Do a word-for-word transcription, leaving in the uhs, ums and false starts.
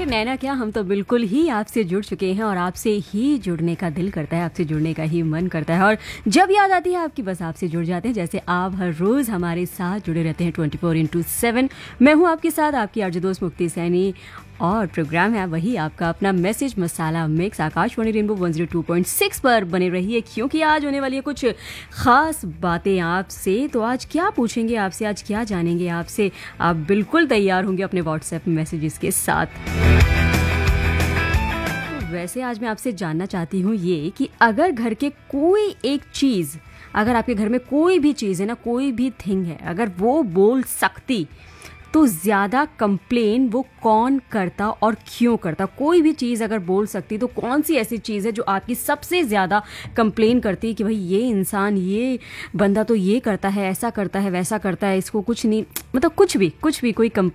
नैना क्या, हम तो बिल्कुल ही आपसे जुड़ चुके हैं और आपसे ही जुड़ने का दिल करता है, आपसे जुड़ने का ही मन करता है। और जब याद आती है आपकी, बस आपसे जुड़ जाते हैं। जैसे आप हर रोज़ हमारे साथ जुड़े रहते हैं ट्वेंटी फोर इंटू सेवन। मैं हूँ आपके साथ, आपकी आरजे दोस्त मुक्ति सैनी, और प्रोग्राम है वही आपका अपना मैसेज मसाला mix. Akashvani rainbow one zero two point six पर बने रहिए, क्योंकि आज होने वाली है कुछ ख़ास बातें आपसे। तो आज क्या पूछेंगे आपसे, आज क्या जानेंगे आपसे, आप बिल्कुल तैयार होंगे अपने व्हाट्सएप मैसेजेस के साथ। तो वैसे आज मैं आपसे जानना चाहती हूँ ये कि अगर घर के कोई एक चीज़, अगर आपके घर में कोई भी चीज़ है ना, कोई भी थिंग है, अगर वो बोल सकती तो ज़्यादा कंप्लेन वो कौन करता और क्यों करता? कोई भी चीज़ अगर बोल सकती तो कौन सी ऐसी चीज़ है जो आपकी सबसे ज़्यादा कंप्लेन करती कि भाई ये इंसान, ये बंदा तो ये करता है, ऐसा करता है, वैसा करता है, इसको कुछ नहीं, मतलब कुछ भी कुछ भी कोई